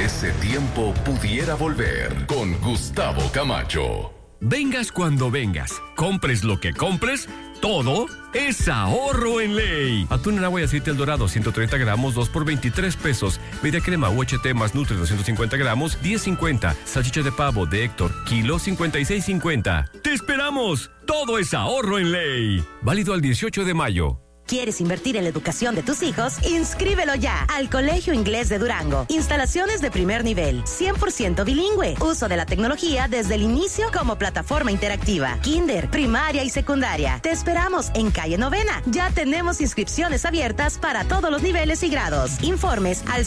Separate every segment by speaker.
Speaker 1: ese tiempo pudiera volver con Gustavo Camacho.
Speaker 2: Vengas cuando vengas, compres lo que compres, todo es ahorro en ley. Atún en agua y aceite El Dorado, 130 gramos, 2 por 23 pesos. Media crema UHT más Nutri, 250 gramos, 10.50. Salchicha de pavo de Héctor, kilo, 56.50. ¡Te esperamos! Todo es ahorro en ley. Válido al 18 de mayo.
Speaker 3: ¿Quieres invertir en la educación de tus hijos? ¡Inscríbelo ya! Al Colegio Inglés de Durango. Instalaciones de primer nivel, 100% bilingüe. Uso de la tecnología desde el inicio como plataforma interactiva. Kinder, primaria y secundaria. Te esperamos en calle Novena. Ya tenemos inscripciones abiertas para todos los niveles y grados. Informes al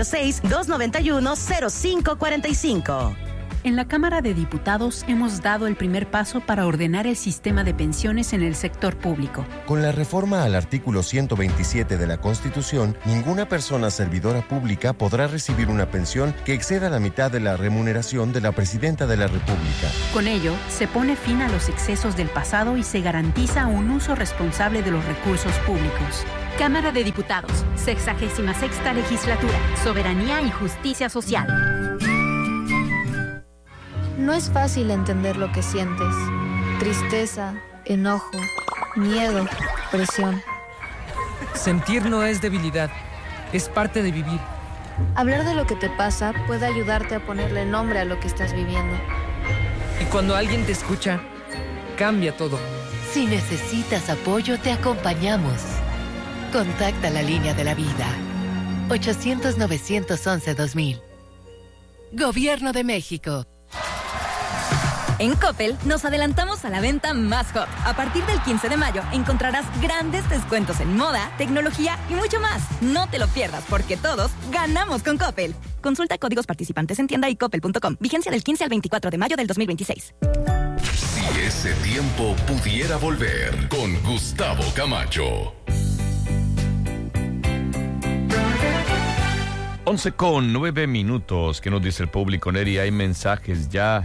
Speaker 3: 686-291-0545.
Speaker 4: En la Cámara de Diputados hemos dado el primer paso para ordenar el sistema de pensiones en el sector público.
Speaker 5: Con la reforma al artículo 127 de la Constitución, ninguna persona servidora pública podrá recibir una pensión que exceda la mitad de la remuneración de la Presidenta de la República.
Speaker 4: Con ello, se pone fin a los excesos del pasado y se garantiza un uso responsable de los recursos públicos.
Speaker 6: Cámara de Diputados, 66ª Legislatura, Soberanía y Justicia Social.
Speaker 7: No es fácil entender lo que sientes. Tristeza, enojo, miedo, presión.
Speaker 8: Sentir no es debilidad, es parte de vivir.
Speaker 7: Hablar de lo que te pasa puede ayudarte a ponerle nombre a lo que estás viviendo.
Speaker 8: Y cuando alguien te escucha, cambia todo.
Speaker 9: Si necesitas apoyo, te acompañamos. Contacta la línea de la vida. 800-911-2000. Gobierno de México.
Speaker 10: En Coppel nos adelantamos a la venta más hot. A partir del 15 de mayo encontrarás grandes descuentos en moda, tecnología y mucho más. No te lo pierdas porque todos ganamos con Coppel. Consulta códigos participantes en tienda y coppel.com. Vigencia del 15 al 24 de mayo del 2026.
Speaker 1: Si ese tiempo pudiera volver con Gustavo Camacho.
Speaker 11: 11:09. ¿Qué nos dice el público, Neri? Hay mensajes ya.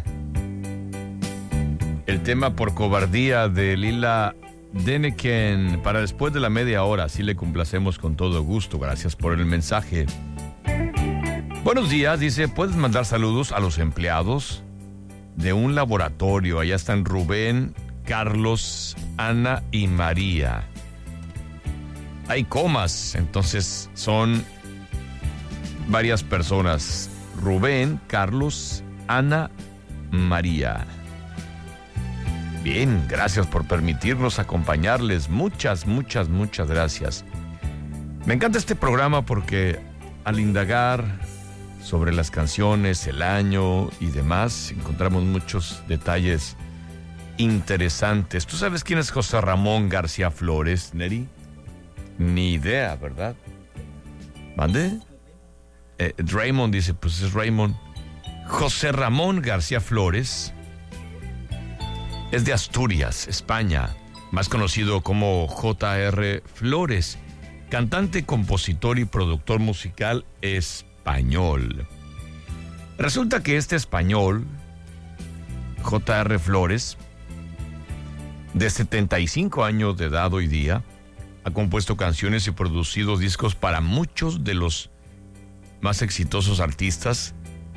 Speaker 11: El tema por cobardía de Lila Deneken para después de la media hora. Así le complacemos con todo gusto. Gracias por el mensaje. Buenos días, dice, ¿puedes mandar saludos a los empleados de un laboratorio? Allá están Rubén, Carlos, Ana y María. Hay comas, entonces son varias personas. Rubén, Carlos, Ana, María. Bien, gracias por permitirnos acompañarles. Muchas gracias. Me encanta este programa porque al indagar sobre las canciones, el año y demás, encontramos muchos detalles interesantes. ¿Tú sabes quién es José Ramón García Flores, Neri? Ni idea, ¿verdad? ¿Mande? Raymond dice, pues es Raymond. José Ramón García Flores es de Asturias, España, más conocido como J.R. Flores, cantante, compositor y productor musical español. Resulta que este español, J.R. Flores, de 75 años de edad hoy día, ha compuesto canciones y producido discos para muchos de los más exitosos artistas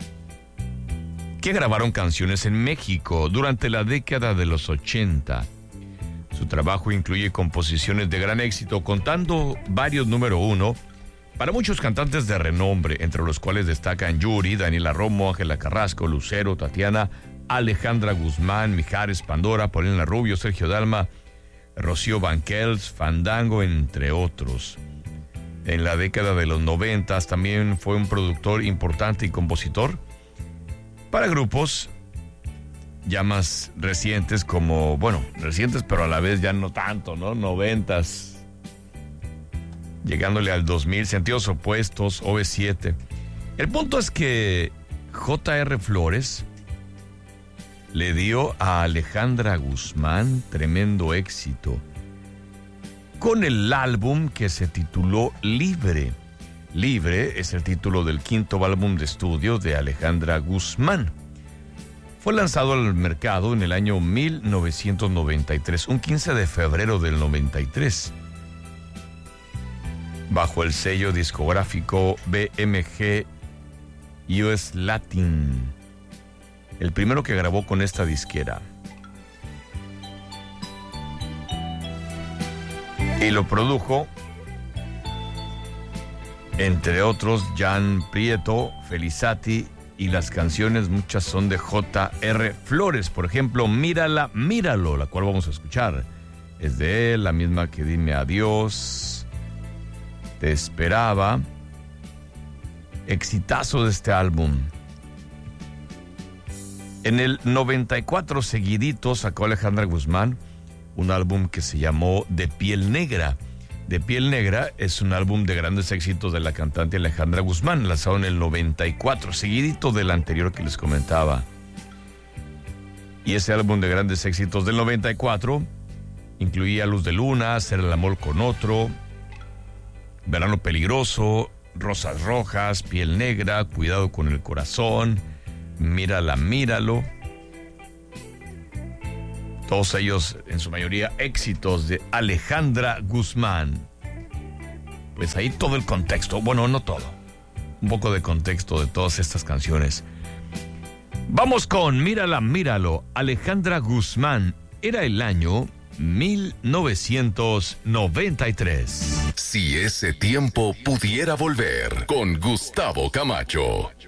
Speaker 11: que grabaron canciones en México durante la década de los 80. Su trabajo incluye composiciones de gran éxito, contando varios número 1 para muchos cantantes de renombre, entre los cuales destacan Yuri, Daniela Romo, Ángela Carrasco, Lucero, Tatiana, Alejandra Guzmán, Mijares, Pandora, Paulina Rubio, Sergio Dalma, Rocío Banquels, Fandango, entre otros. En la década de los 90 también fue un productor importante y compositor para grupos ya más recientes como, bueno, recientes pero a la vez ya no tanto, ¿no? 90s, llegándole al 2000, Sentidos Opuestos, OV7. El punto es que J.R. Flores le dio a Alejandra Guzmán tremendo éxito con el álbum que se tituló Libre. Libre es el título del quinto álbum de estudio de Alejandra Guzmán. Fue lanzado al mercado en el año 1993, un 15 de febrero del 93, bajo el sello discográfico BMG US Latin, el primero que grabó con esta disquera. Y lo produjo, entre otros, Jan Prieto, Felizati, y las canciones muchas son de J.R. Flores. Por ejemplo, Mírala, Míralo, la cual vamos a escuchar. Es de él, la misma que Dime Adiós, Te Esperaba. Exitazo de este álbum. En el 94 seguidito sacó Alejandra Guzmán un álbum que se llamó De Piel Negra. De Piel Negra es un álbum de grandes éxitos de la cantante Alejandra Guzmán, lanzado en el 94, seguidito del anterior que les comentaba. Y ese álbum de grandes éxitos del 94 incluía Luz de Luna, Hacer el amor con otro, Verano peligroso, Rosas rojas, Piel negra, Cuidado con el corazón, Mírala, míralo. Todos ellos, en su mayoría, éxitos de Alejandra Guzmán. Pues ahí todo el contexto, bueno, no todo, un poco de contexto de todas estas canciones. Vamos con Mírala, míralo, Alejandra Guzmán. Era el año 1993.
Speaker 1: Si ese tiempo pudiera volver, con Gustavo Camacho.